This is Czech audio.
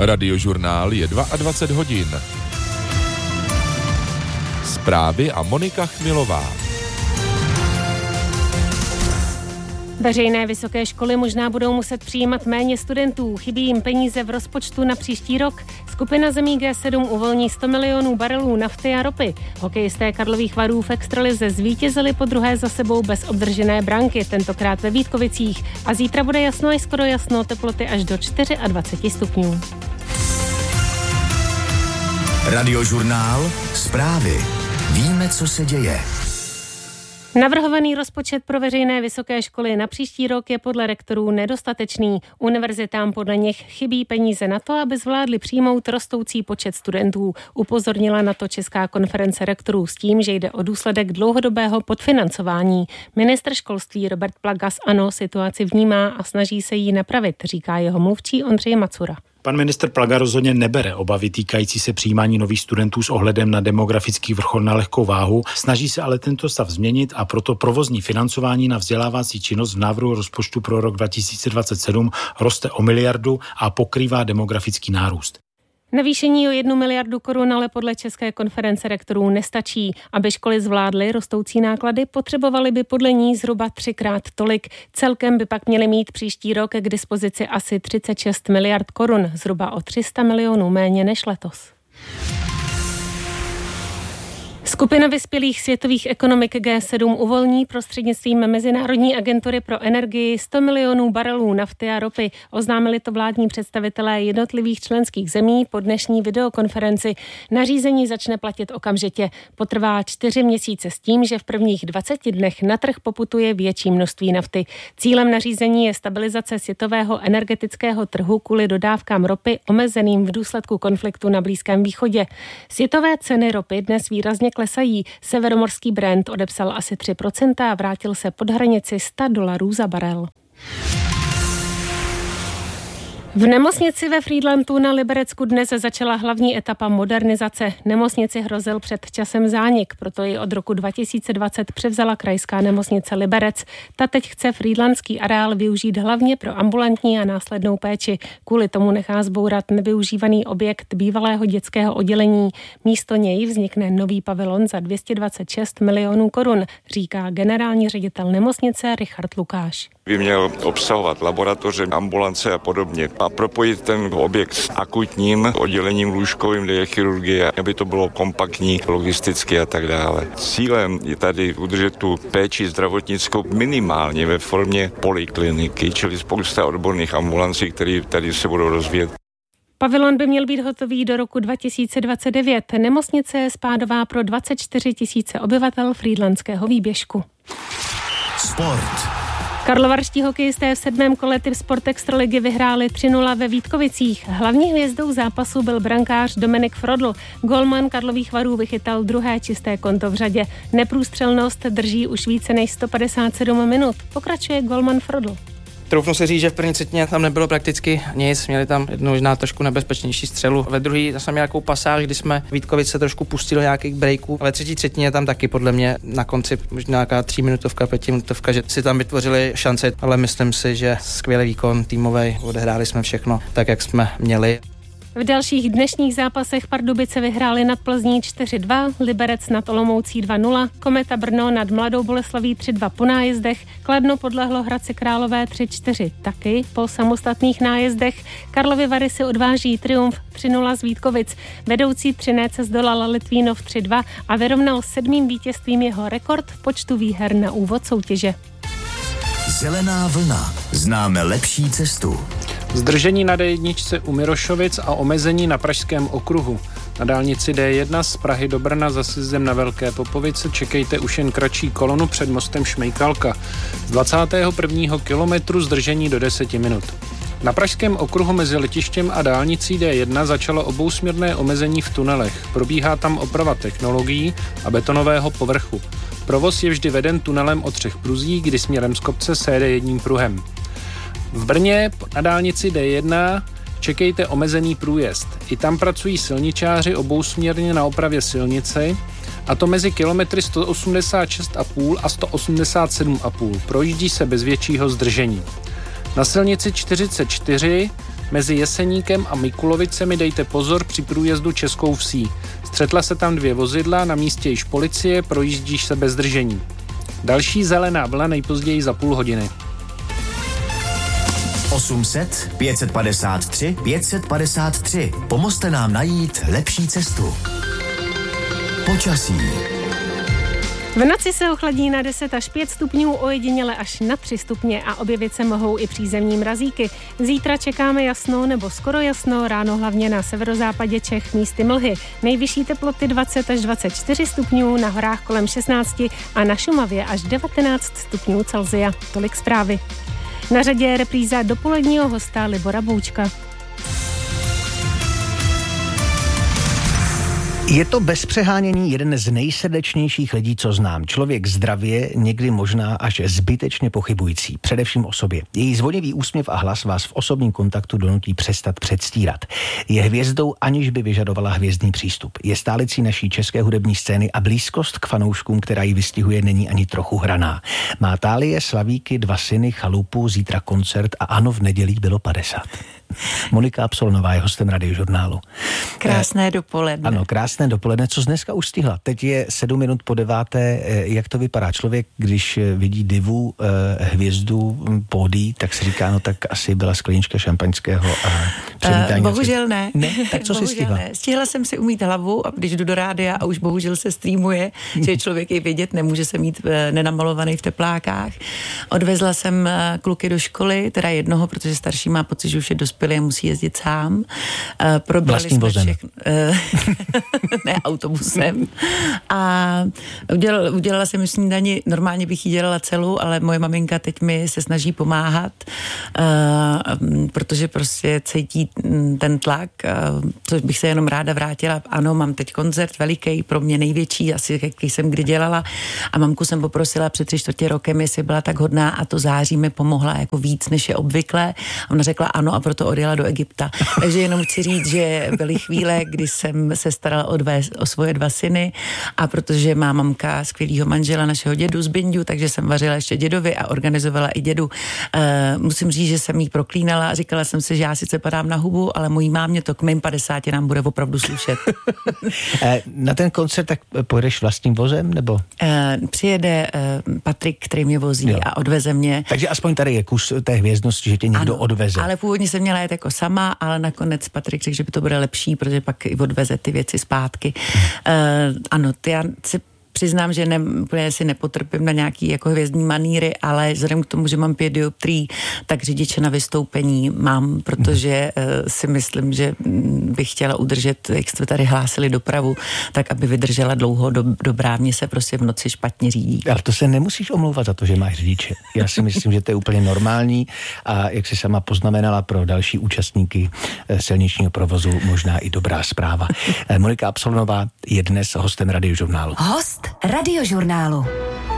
Radiožurnál je 22 hodin. Zprávy a Monika Chmilová. Veřejné vysoké školy možná budou muset přijímat méně studentů. Chybí jim peníze v rozpočtu na příští rok. Skupina zemí G7 uvolní 100 milionů barelů nafty a ropy. Hokejisté Karlových Varů v extralize zvítězili podruhé za sebou bez obdržené branky, tentokrát ve Vítkovicích. A zítra bude jasno až skoro jasno, teploty až do 24 stupňů. Radiožurnál, zprávy. Víme, co se děje. Navrhovaný rozpočet pro veřejné vysoké školy na příští rok je podle rektorů nedostatečný. Univerzitám podle nich chybí peníze na to, aby zvládli přijmout rostoucí počet studentů. Upozornila na to Česká konference rektorů s tím, že jde o důsledek dlouhodobého podfinancování. Ministr školství Robert Plaga z ANO situaci vnímá a snaží se jí napravit, říká jeho mluvčí Ondřej Macura. Pan ministr Plaga rozhodně nebere obavy týkající se přijímání nových studentů s ohledem na demografický vrchol na lehkou váhu, snaží se ale tento stav změnit a proto provozní financování na vzdělávací činnost v návrhu rozpočtu pro rok 2027 roste o 1 miliardu a pokrývá demografický nárůst. Navýšení o 1 miliardu korun ale podle České konference rektorů nestačí. Aby školy zvládly rostoucí náklady, potřebovaly by podle ní zhruba 3x tolik. Celkem by pak měly mít příští rok k dispozici asi 36 miliard korun, zhruba o 300 milionů méně než letos. Skupina vyspělých světových ekonomik G7 uvolní prostřednictvím Mezinárodní agentury pro energii 100 milionů barelů nafty a ropy. Oznámili to vládní představitelé jednotlivých členských zemí po dnešní videokonferenci. Nařízení začne platit okamžitě. Potrvá 4 měsíce s tím, že v prvních 20 dnech na trh poputuje větší množství nafty. Cílem nařízení je stabilizace světového energetického trhu kvůli dodávkám ropy omezeným v důsledku konfliktu na Blízkém východě. Světové ceny ropy dnes výrazně klesají. Severomorský Brent odepsal asi 3% a vrátil se pod hranici $100 za barel. V nemocnici ve Frýdlantu na Liberecku dnes začala hlavní etapa modernizace. Nemocnici hrozil před časem zánik, proto ji od roku 2020 převzala krajská nemocnice Liberec. Ta teď chce frýdlantský areál využít hlavně pro ambulantní a následnou péči. Kvůli tomu nechá zbourat nevyužívaný objekt bývalého dětského oddělení. Místo něj vznikne nový pavilon za 226 milionů korun, říká generální ředitel nemocnice Richard Lukáš. By měl obsahovat laboratoře, ambulance a podobně a propojit ten objekt s akutním oddělením lůžkovým, kde je chirurgie, aby to bylo kompaktní, logisticky a tak dále. Cílem je tady udržet tu péči zdravotnickou minimálně ve formě polikliniky, čili spousta odborných ambulancí, které tady se budou rozvíjet. Pavilon by měl být hotový do roku 2029. Nemocnice je spádová pro 24 000 obyvatel frýdlantského výběžku. Sport. Karlovarští hokejisté v 7. kole Typ Sport Extraligy vyhráli 3-0 ve Vítkovicích. Hlavní hvězdou zápasu byl brankář Dominik Frodl. Golman Karlových Varů vychytal druhé čisté konto v řadě. Neprůstřelnost drží už více než 157 minut. Pokračuje golman Frodl. Troufnu se říct, že v první třetině tam nebylo prakticky nic, měli tam jednu možná trošku nebezpečnější střelu. Ve druhé jsem měl nějakou pasáž, kdy jsme Vítkovice trošku pustili do nějakých breaků. Ve třetí třetině tam taky podle mě na konci možná nějaká 3minutovka, 5minutovka, že si tam vytvořili šance, ale myslím si, že skvělý výkon týmový, odehráli jsme všechno tak, jak jsme měli. V dalších dnešních zápasech Pardubice vyhráli nad Plzní 4-2, Liberec nad Olomoucí 2-0, Kometa Brno nad Mladou Boleslaví 3-2 po nájezdech, Kladno podlehlo Hradci Králové 3-4 taky po samostatných nájezdech, Karlovy Vary si odváží triumf 3-0 z Vítkovic, vedoucí Třinec zdolal Litvínov 3-2 a vyrovnal 7. vítězstvím jeho rekord v počtu výher na úvod soutěže. Zelená vlna. Známe lepší cestu. Zdržení na D1 u Mirošovic a omezení na Pražském okruhu. Na dálnici D1 z Prahy do Brna za sjezdem na Velké Popovice čekejte už jen kratší kolonu před mostem Šmejkalka. Z 21. kilometru zdržení do 10 minut. Na Pražském okruhu mezi letištěm a dálnicí D1 začalo obousměrné omezení v tunelech. Probíhá tam oprava technologií a betonového povrchu. Provoz je vždy veden tunelem o 3 pruzích, kdy směrem z kopce se jede jedním pruhem. V Brně na dálnici D1 čekejte omezený průjezd. I tam pracují silničáři obousměrně na opravě silnice, a to mezi kilometry 186,5 a 187,5. Projíždí se bez většího zdržení. Na silnici 44 Mezi Jeseníkem a Mikulovicemi dejte pozor při průjezdu Českou vsí. Střetla se tam 2 vozidla, na místě již policie, projíždíš se bez zdržení. Další zelená vlna nejpozději za půl hodiny. 800 553 553. Pomozte nám najít lepší cestu. Počasí. V noci se ochladí na 10 až 5 stupňů, ojediněle až na 3 stupně a objevit se mohou i přízemní mrazíky. Zítra čekáme jasno nebo skoro jasno, ráno hlavně na severozápadě Čech místy mlhy. Nejvyšší teploty 20 až 24 stupňů, na horách kolem 16 a na Šumavě až 19 stupňů Celsia. Tolik zprávy. Na řadě je repríza dopoledního hosta Libora Boučka. Je to bez přehánění jeden z nejsrdečnějších lidí, co znám. Člověk zdravě, někdy možná až zbytečně pochybující, především o sobě. Její zvonivý úsměv a hlas vás v osobním kontaktu donutí přestat předstírat. Je hvězdou, aniž by vyžadovala hvězdný přístup. Je stálicí naší české hudební scény a blízkost k fanouškům, která ji vystihuje, není ani trochu hraná. Má Tálie, Slavíky, 2 syny, chalupu, zítra koncert a ano, v nedělí bylo 50. Monika Absolnová je hostem Radiožurnálu. Krásné dopoledne. Ano, krásné dopoledne. Co jsi dneska už stihla? Teď je 7 minut po 9. Jak to vypadá? Člověk, když vidí divu, hvězdu, pódií, tak si říká, no tak asi byla sklenička šampaňského a přivítání. Bohužel ne. Ne? Tak co jsi stihla? Ne. Stihla jsem si umýt hlavu a když jdu do rádia a už bohužel se streamuje, že člověk ji vidět, nemůže se mít nenamalovaný v teplákách. Odvezla jsem kluky do školy, teda jednoho, protože starší má pocit, že už je dospělý a musí jezdit sám. Vlastním vozem. Ne, autobusem. A udělala jsem snídani, normálně bych ji dělala celou, ale moje maminka teď mi se snaží pomáhat, protože prostě cítí ten tlak, což bych se jenom ráda vrátila. Ano, mám teď koncert veliký, pro mě největší, asi jaký jsem kdy dělala a mamku jsem poprosila před 3/4 rokem, jestli byla tak hodná a to září mi pomohla jako víc, než je obvyklé. A ona řekla ano a proto odjela do Egypta. Takže jenom chci říct, že byly chvíle, kdy jsem se starala o svoje 2 syny a protože má mamka skvělýho manžela, našeho dědu z Bindu, takže jsem vařila ještě dědovi a organizovala i dědu. Musím říct, že jsem jí proklínala a říkala jsem si, že já sice padám na hubu, ale mojí mámě to k mým 50 nám bude opravdu slušet. Na ten koncert tak pojedeš vlastním vozem, nebo? Přijede Patrik, který mě vozí a odveze mě. Takže aspoň tady je kus té hvězdnosti, že tě někdo odveze. Ale původně jsem měla jet jako sama, ale nakonec Patrik řekl, že by to bude lepší, protože pak i odveze ty věci zpátky. Ano, já si přiznám, že úplně si nepotrpím na nějaký jako hvězdní maníry, ale vzhledem k tomu, že mám 5 dioptrií, tak řidiče na vystoupení mám, protože si myslím, že bych chtěla udržet, jak jste tady hlásili, dopravu, tak aby vydržela dlouho dobrá. Mně se prostě v noci špatně řídí. Ale to se nemusíš omlouvat za to, že máš řidiče. Já si myslím, že to je úplně normální a jak jsi sama poznamenala pro další účastníky silničního provozu, možná i dobrá zpráva. Monika Absolnová je dnes hostem Radiožurnálu. Host Radiožurnálu.